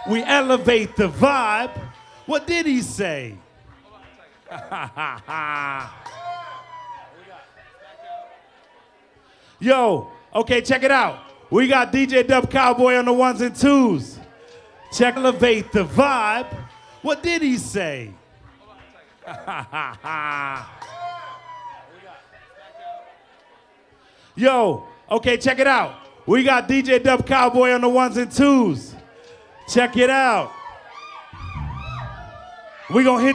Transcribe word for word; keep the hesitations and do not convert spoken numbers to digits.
We elevate the vibe. What did he say? Yo, okay, check it out. We got D J Dub Cowboy on the ones and twos. Check, elevate the vibe. What did he say? Yo, okay, check it out. We got D J Dub Cowboy on the ones and twos. Check it out. We gonna hit